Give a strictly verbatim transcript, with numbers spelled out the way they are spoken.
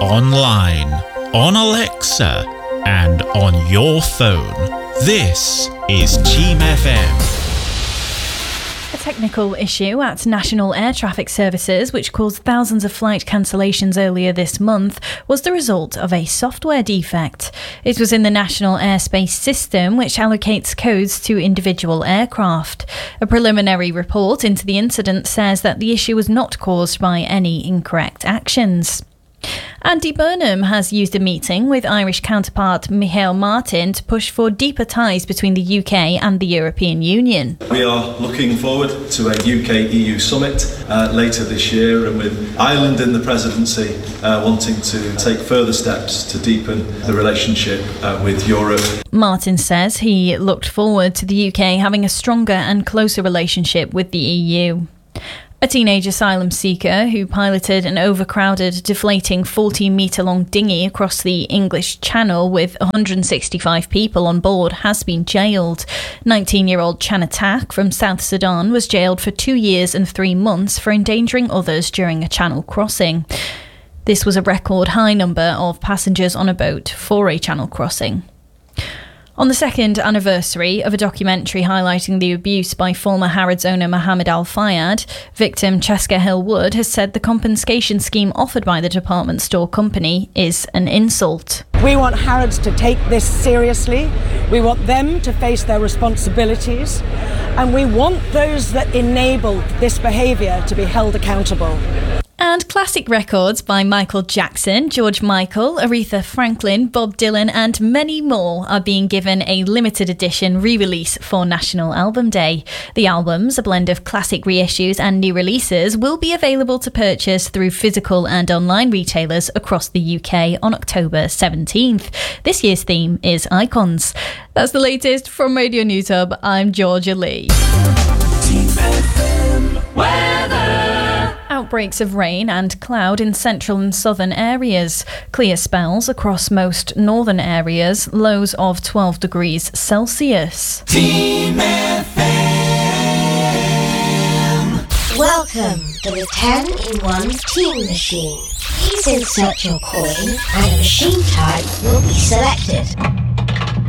online, on Alexa, and on your phone. This is Team F M. A technical issue at National Air Traffic Services, which caused thousands of flight cancellations earlier this month, was the result of a software defect. It was in the National Airspace System, which allocates codes to individual aircraft. A preliminary report into the incident says that the issue was not caused by any incorrect actions. Andy Burnham has used a meeting with Irish counterpart Micheál Martin to push for deeper ties between the U K and the European Union. We are looking forward to a U K E U summit uh, later this year, and with Ireland in the presidency uh, wanting to take further steps to deepen the relationship uh, with Europe. Martin says he looked forward to the U K having a stronger and closer relationship with the E U. A teenage asylum seeker who piloted an overcrowded, deflating fourteen metre long dinghy across the English Channel with one hundred sixty-five people on board has been jailed. nineteen-year-old Chana Tak from South Sudan was jailed for two years and three months for endangering others during a channel crossing. This was a record high number of passengers on a boat for a channel crossing. On the second anniversary of a documentary highlighting the abuse by former Harrods owner Mohammed Al Fayed, victim Cheska Hill Wood has said the compensation scheme offered by the department store company is an insult. We want Harrods to take this seriously. We want them to face their responsibilities. And we want those that enabled this behaviour to be held accountable. And classic records by Michael Jackson, George Michael, Aretha Franklin, Bob Dylan and many more are being given a limited edition re-release for National Album Day. The albums, a blend of classic reissues and new releases, will be available to purchase through physical and online retailers across the U K on October seventeenth. This year's theme is Icons. That's the latest from Radio News Hub. I'm Georgia Lee. Team F M weather. Outbreaks of rain and cloud in central and southern areas. Clear spells across most northern areas. Lows of twelve degrees Celsius. Team F M. Welcome to the ten in one Team Machine. Please insert your coin and a machine type will be selected.